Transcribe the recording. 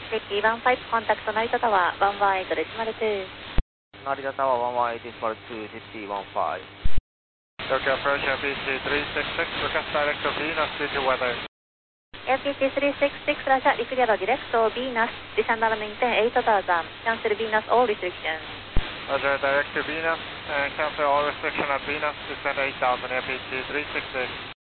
Ricky 15 contact 成田タワー118デシマル2。 成田タワー118デシマル2、Ricky 15。 Tokyo approach LPC 366, request direct to Venus due to weather. LPC 366, Roger, Ricardo, direct to Venus, descend and maintain 8000, cancel Venus all restrictions. Roger, direct to Venus, and cancel all restriction at Venus, descend 8000, LPC 366.